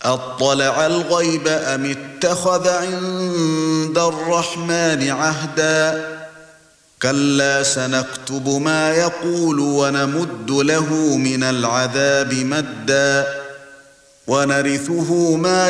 أطلع الغيب أم اتخذ عند الرحمن عهدا كلا سنكتب ما يقول ونمد له من العذاب مدا ونرثه ما